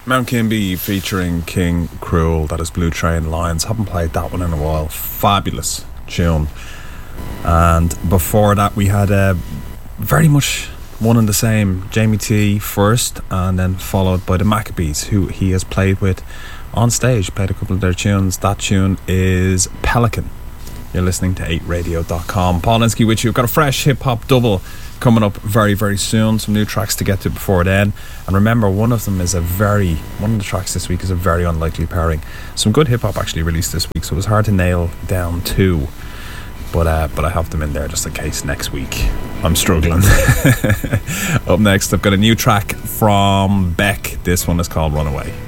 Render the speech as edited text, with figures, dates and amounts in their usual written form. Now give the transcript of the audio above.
Mount Kimby featuring King Cruel. That is Blue Train Lions. Haven't played that one in a while. Fabulous tune. And before that we had very much one and the same, Jamie T first, and then followed by the Maccabees, who he has played with on stage, played a couple of their tunes. That tune is Pelican. You're listening to 8radio.com. Paul Linsky with you. We've got a fresh hip-hop double coming up very, very soon. Some new tracks to get to before then. And remember, one of the tracks this week is a very unlikely pairing. Some good hip-hop actually released this week, so it was hard to nail down two. But I have them in there just in case next week I'm struggling. Up next, I've got a new track from Beck. This one is called Runaway.